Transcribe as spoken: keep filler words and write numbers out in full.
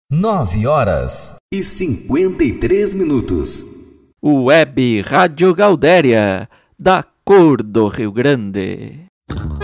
Nove horas e cinquenta e três minutos. Web Rádio Gaudéria, da cor do Rio Grande.